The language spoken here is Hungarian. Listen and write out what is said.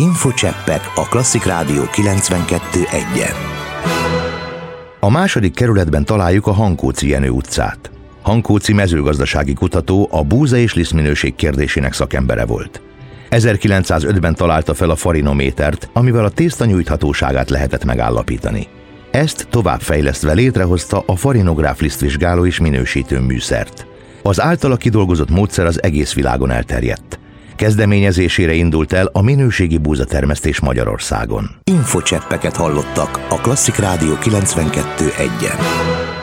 Infocseppek a Klasszik Rádió 92.1-en. A második kerületben találjuk a Hankóczi Jenő utcát. Hankóczi mezőgazdasági kutató, a búza és lisztminőség kérdésének szakembere volt. 1905-ben találta fel a farinométert, amivel a tészta nyújthatóságát lehetett megállapítani. Ezt továbbfejlesztve létrehozta a farinográf lisztvizsgáló és minősítő műszert. Az általa kidolgozott módszer az egész világon elterjedt. Kezdeményezésére indult el a minőségi búzatermesztés Magyarországon. Infocseppeket hallottak a Klasszik Rádió 92.1-en.